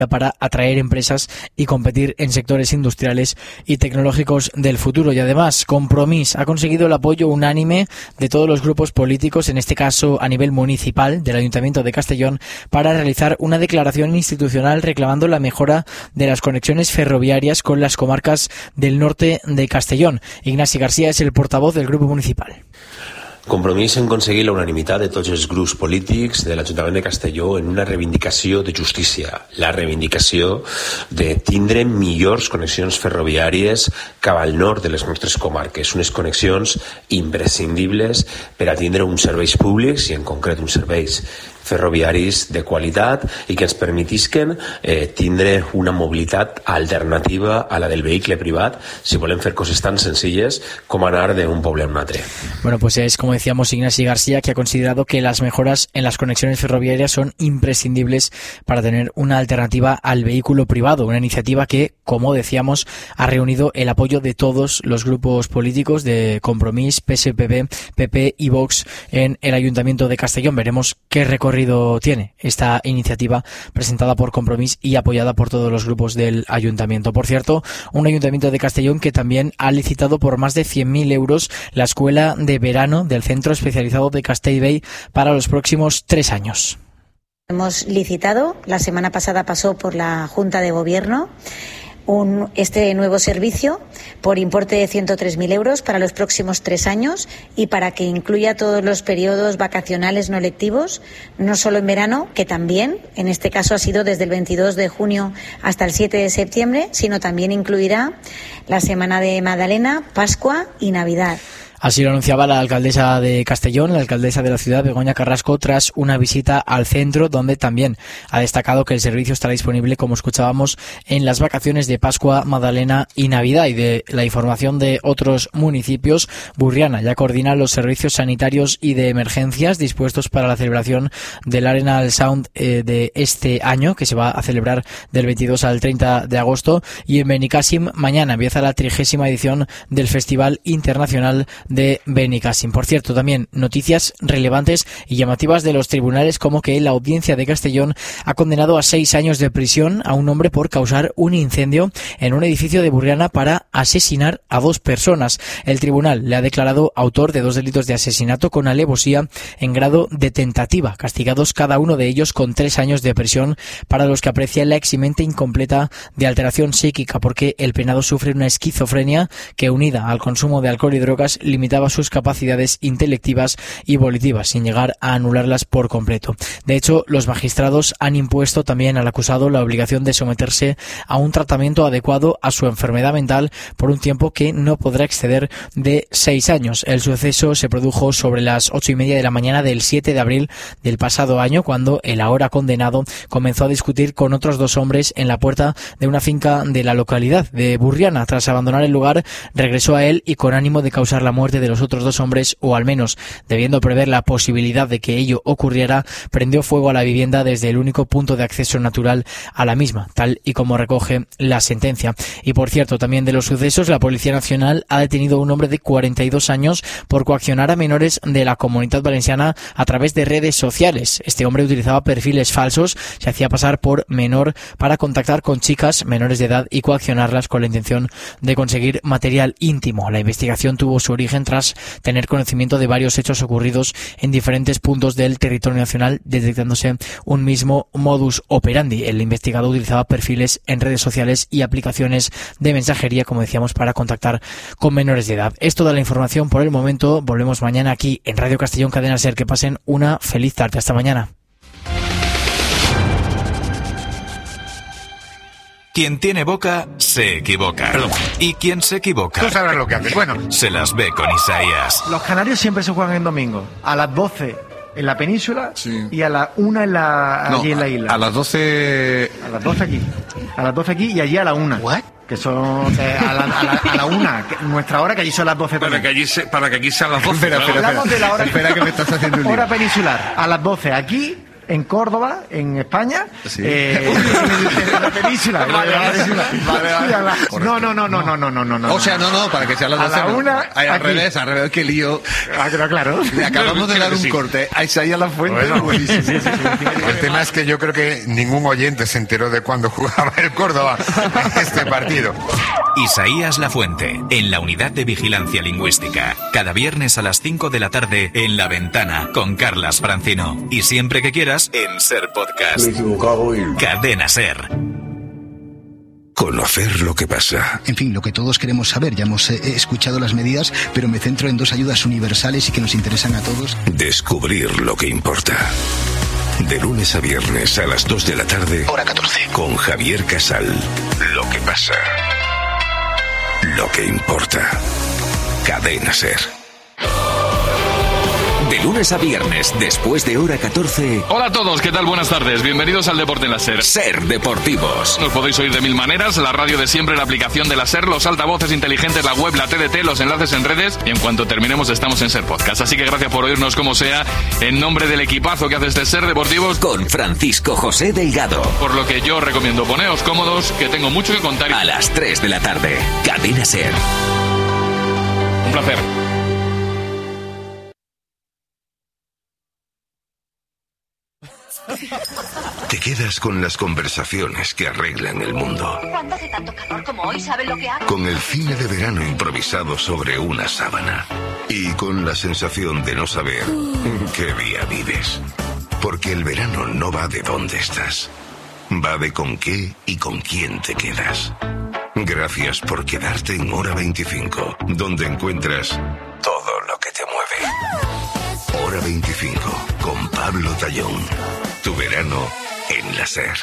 para atraer empresas y competir en sectores industriales y tecnológicos del futuro. Y además, Compromís ha conseguido el apoyo unánime de todos los grupos políticos, en este caso a nivel municipal del Ayuntamiento de Castellón, para realizar una declaración institucional reclamando la mejora de las conexiones ferroviarias con las comarcas del norte de Castellón. Ignasi García es el portavoz del grupo municipal. Compromís en aconseguir la unanimitat de tots els grups polítics de l'Ajuntament de Castelló en una reivindicació de justícia, la reivindicació de tindre millors connexions ferroviàries cap al nord de les nostres comarques, unes connexions imprescindibles per a tindre uns serveis públics i en concret uns serveis ferroviaris de qualitat i que ens permetisquen tindre una mobilitat alternativa a la del vehicle privat si volem fer coses tan sencilles com anar d'un poble a un altre. Bueno, pues es como decíamos Ignasi García, que ha considerado que las mejoras en las conexiones ferroviarias son imprescindibles para tener una alternativa al vehículo privado, una iniciativa que, como decíamos, ha reunido el apoyo de todos los grupos políticos de Compromís, PSPB, PP y Vox en el Ayuntamiento de Castellón. Veremos qué recorrido tiene esta iniciativa presentada por Compromís y apoyada por todos los grupos del Ayuntamiento. Por cierto, un Ayuntamiento de Castellón que también ha licitado por más de 100.000 euros la escuela de verano del Centro Especializado de Castellbell para los próximos 3 años. Hemos licitado, la semana pasada pasó por la Junta de Gobierno, este nuevo servicio por importe de 103.000 euros para los próximos 3 años y para que incluya todos los periodos vacacionales no lectivos, no solo en verano, que también, en este caso ha sido desde el 22 de junio hasta el 7 de septiembre, sino también incluirá la Semana de Magdalena, Pascua y Navidad. Así lo anunciaba la alcaldesa de Castellón, la alcaldesa de la ciudad, Begoña Carrasco, tras una visita al centro, donde también ha destacado que el servicio estará disponible, como escuchábamos, en las vacaciones de Pascua, Magdalena y Navidad. Y de la información de otros municipios, Burriana ya coordina los servicios sanitarios y de emergencias dispuestos para la celebración del Arenal Sound de este año, que se va a celebrar del 22 al 30 de agosto. Y en Benicàssim mañana empieza la 30ª edición del Festival Internacional de Benicàssim. Por cierto, también noticias relevantes y llamativas de los tribunales, como que la Audiencia de Castellón ha condenado a 6 años de prisión a un hombre por causar un incendio en un edificio de Burriana para asesinar a 2 personas. El tribunal le ha declarado autor de 2 delitos de asesinato con alevosía en grado de tentativa, castigados cada uno de ellos con 3 años de prisión, para los que aprecia la eximente incompleta de alteración psíquica, porque el penado sufre una esquizofrenia que, unida al consumo de alcohol y drogas, limitaba sus capacidades intelectivas y volitivas, sin llegar a anularlas por completo. De hecho, los magistrados han impuesto también al acusado la obligación de someterse a un tratamiento adecuado a su enfermedad mental por un tiempo que no podrá exceder de 6 años. El suceso se produjo sobre las 8:30 de la mañana del 7 de abril del pasado año, cuando el ahora condenado comenzó a discutir con otros 2 hombres en la puerta de una finca de la localidad de Burriana. Tras abandonar el lugar, regresó a él y, con ánimo de causar la muerte de los otros 2 hombres, o al menos debiendo prever la posibilidad de que ello ocurriera, prendió fuego a la vivienda desde el único punto de acceso natural a la misma, tal y como recoge la sentencia. Y por cierto, también de los sucesos, la Policía Nacional ha detenido a un hombre de 42 años por coaccionar a menores de la Comunitat Valenciana a través de redes sociales. Este hombre utilizaba perfiles falsos, se hacía pasar por menor para contactar con chicas menores de edad y coaccionarlas con la intención de conseguir material íntimo. La investigación tuvo su origen tras tener conocimiento de varios hechos ocurridos en diferentes puntos del territorio nacional, detectándose un mismo modus operandi. El investigado utilizaba perfiles en redes sociales y aplicaciones de mensajería, como decíamos, para contactar con menores de edad. Es toda la información por el momento. Volvemos mañana aquí en Radio Castellón Cadena Ser. Que pasen una feliz tarde. Hasta mañana. Quien tiene boca, se equivoca. Perdón. Y quien se equivoca, Tú sabrás lo que haces. Bueno, se las ve con Isaías. Los canarios siempre se juegan en domingo. A las 12 en la península, sí, y a las 1 allí en la isla. A las 12... A las 12 aquí. A las 12 aquí y allí a la 1. ¿What? Que son a la 1, nuestra hora, que allí son las 12 Para también. que aquí sean las 12. Hablamos de la hora, espera que me estás haciendo un lío. hora peninsular. A las 12 aquí, en Córdoba, en España, Sí. en la península. No. O sea, no, para que sea las 12. A la una, Al aquí. revés, qué lío. Claro. Le acabamos de dar un corte a Isaías Lafuente. Bueno, buenísimo. sí. El tema es que yo creo que ningún oyente se enteró de cuándo jugaba el Córdoba en este partido. Isaías Lafuente, en la Unidad de Vigilancia Lingüística. Cada viernes a las 5 de la tarde en La Ventana con Carlas Francino. Y siempre que quieras en Ser Podcast. Cadena Ser. Conocer lo que pasa. En fin, lo que todos queremos saber. Ya hemos escuchado las medidas, pero me centro en 2 ayudas universales y que nos interesan a todos. Descubrir lo que importa. De lunes a viernes a las 2 de la tarde. Hora 14. Con Javier Casal. Lo que pasa. Lo que importa. Cadena Ser. De lunes a viernes, después de hora 14. Hola a todos, ¿qué tal? Buenas tardes. Bienvenidos al Deporte en la Ser. Ser Deportivos. Nos podéis oír de 1000 maneras, la radio de siempre, la aplicación de la Ser, los altavoces inteligentes, la web, la TDT, los enlaces en redes, y en cuanto terminemos estamos en Ser Podcast. Así que gracias por oírnos como sea, en nombre del equipazo que hace este Ser Deportivos. Con Francisco José Delgado. Por lo que yo recomiendo poneos cómodos, que tengo mucho que contar. A las 3 de la tarde, Cadena Ser. Un placer. Te quedas con las conversaciones que arreglan el mundo. ¿Cuándo hace tanto calor como hoy? ¿Saben lo que hago? Con el cine de verano improvisado sobre una sábana. Y con la sensación de no saber qué día vives. Porque el verano no va de dónde estás. Va de con qué y con quién te quedas. Gracias por quedarte en Hora 25, donde encuentras todo lo que te mueve. Hora 25, con Pablo Tallón. Tu verano en la Ser.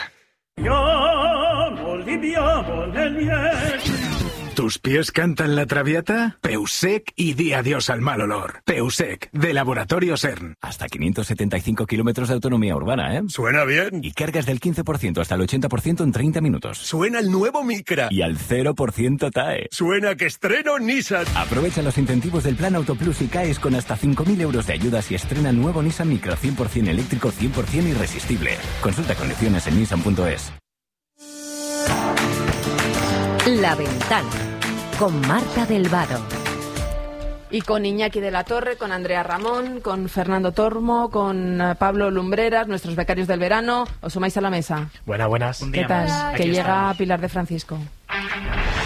¿Tus pies cantan la traviata? Peusec y di adiós al mal olor. Peusec, de Laboratorio CERN. Hasta 575 kilómetros de autonomía urbana, ¿eh? Suena bien. Y cargas del 15% hasta el 80% en 30 minutos. Suena el nuevo Micra. Y al 0% TAE. Suena que estreno Nissan. Aprovecha los incentivos del Plan Autoplus y caes con hasta 5.000 euros de ayudas y estrena nuevo Nissan Micra 100% eléctrico, 100% irresistible. Consulta condiciones en nissan.es. La Ventana, con Marta del Vado. Y con Iñaki de la Torre, con Andrea Ramón, con Fernando Tormo, con Pablo Lumbreras, nuestros becarios del verano. ¿Os sumáis a la mesa? Buenas. ¿Qué tal? Que llega Pilar de Francisco.